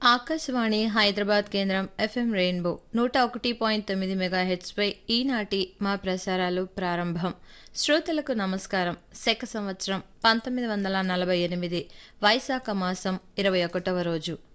ఆకాశవాణి హైదరాబాద్ కేంద్రం FM rainbow 101.9 megahertz పై ఈనాటి మా ప్రసారాలు ప్రారంభం. శ్రోతలకు నమస్కారం. శక సంవత్సరం 1948 వైశాఖ మాసం 21వ రోజు.